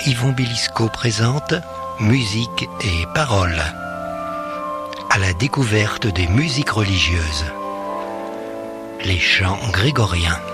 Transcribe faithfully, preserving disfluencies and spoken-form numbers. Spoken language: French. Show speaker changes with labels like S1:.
S1: Yvon Bilisco présente Musique et Paroles. À la découverte des musiques religieuses. Les chants grégoriens.